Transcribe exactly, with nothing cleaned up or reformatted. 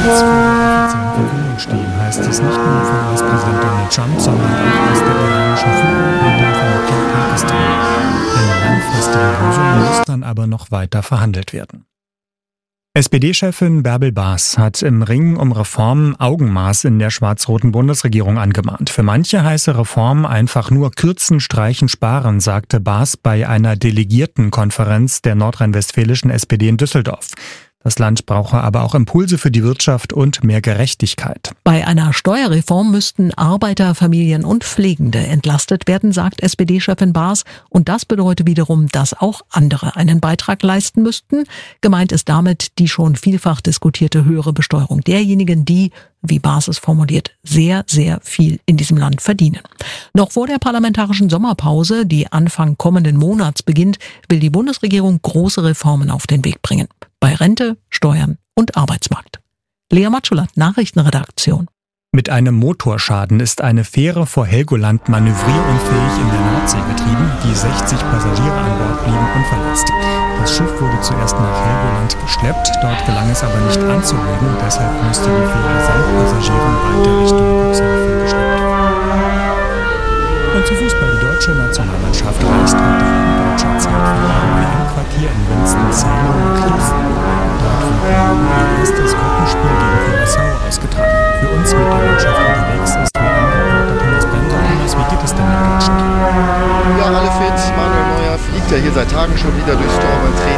kurz vor der offiziellen Verkündung stehen, heißt es nicht nur von U S-Präsident Donald Trump, sondern auch aus der iranischen Führung und dem Vermittler Pakistan. Eine langfristige Lösung muss dann aber noch weiter verhandelt werden. S P D-Chefin Bärbel Baas hat im Ringen um Reformen Augenmaß in der schwarz-roten Bundesregierung angemahnt. Für manche heiße Reformen einfach nur kürzen, streichen, sparen, sagte Baas bei einer Delegiertenkonferenz der nordrhein-westfälischen S P D in Düsseldorf. Das Land brauche aber auch Impulse für die Wirtschaft und mehr Gerechtigkeit. Bei einer Steuerreform müssten Arbeiter, Familien und Pflegende entlastet werden, sagt S P D-Chefin Baas. Und das bedeutet wiederum, dass auch andere einen Beitrag leisten müssten. Gemeint ist damit die schon vielfach diskutierte höhere Besteuerung derjenigen, die, wie Baas es formuliert, sehr, sehr viel in diesem Land verdienen. Noch vor der parlamentarischen Sommerpause, die Anfang kommenden Monats beginnt, will die Bundesregierung große Reformen auf den Weg bringen. Bei Rente, Steuern und Arbeitsmarkt. Lea Matschulat, Nachrichtenredaktion. Mit einem Motorschaden ist eine Fähre vor Helgoland manövrierunfähig in der Nordsee getrieben. Die sechzig Passagiere an Bord blieben unverletzt. Das Schiff wurde zuerst nach Helgoland geschleppt, dort gelang es aber nicht anzulegen. Deshalb musste die Fähre samt Passagieren weiter Richtung Cuxhaven geschleppt werden. Und zu Fußball. Die deutsche Nationalmannschaft reist heute in deutscher Zeit für ein W M-Quartier in Winston-Salem nach Houston. Dort wird ihr erstes Gruppenspiel gegen Curaçao ausgetragen. Für uns mit der Mannschaft unterwegs ist W M-Reporter Thomas Brenter. Wie geht es denn in Deutschland? Ja, alle fit. Manuel Neuer fliegt ja hier seit Tagen schon wieder durchs Tor beim Training.